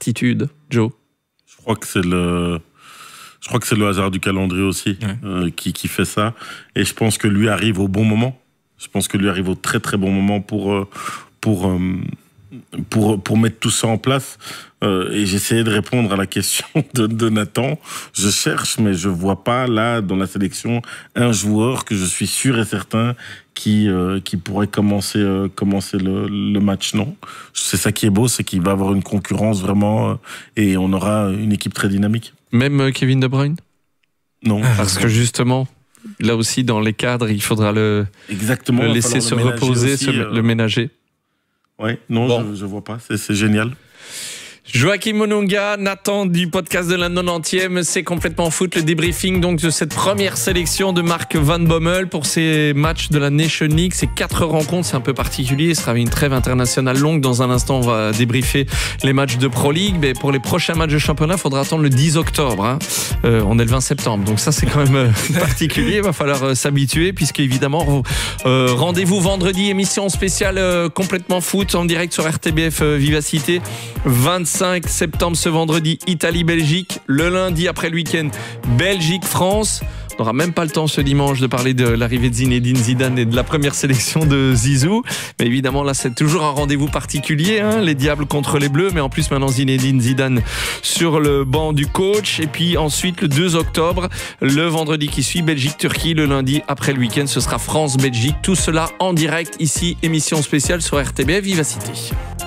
incertitude, Joe? Je crois que c'est le hasard du calendrier aussi qui fait ça. Et je pense que lui arrive au bon moment. Je pense que lui arrive au très très bon moment pour mettre tout ça en place. Et j'essayais de répondre à la question de Nathan. Je cherche, mais je vois pas là dans la sélection un joueur que je suis sûr et certain qui pourrait commencer le match. Non, c'est ça qui est beau, c'est qu'il va avoir une concurrence vraiment et on aura une équipe très dynamique. Même Kevin De Bruyne? Non, parce que justement, là aussi dans les cadres, il faudra le laisser se reposer, aussi, le ménager. Ouais, non, bon. je vois pas, c'est génial. Joachim Monunga, Nathan du podcast de la 90e, c'est complètement foot, le débriefing donc de cette première sélection de Mark Van Bommel pour ces matchs de la Nation League, ces 4 rencontres, c'est un peu particulier, ce sera une trêve internationale longue. Dans un instant, on va débriefer les matchs de Pro League, mais pour les prochains matchs de championnat, il faudra attendre le 10 octobre. Hein. On est le 20 septembre, donc ça c'est quand même particulier, il va falloir s'habituer, puisque évidemment, rendez-vous vendredi, émission spéciale complètement foot en direct sur RTBF Vivacité, 25 septembre ce vendredi, Italie-Belgique. Le lundi après le week-end, Belgique-France. On n'aura même pas le temps ce dimanche de parler de l'arrivée de Zinedine Zidane et de la première sélection de Zizou. Mais évidemment, là, c'est toujours un rendez-vous particulier, hein, les Diables contre les Bleus. Mais en plus, maintenant, Zinedine Zidane sur le banc du coach. Et puis ensuite, le 2 octobre, le vendredi qui suit, Belgique-Turquie. Le lundi après le week-end, ce sera France-Belgique. Tout cela en direct ici, émission spéciale sur RTBF Vivacité.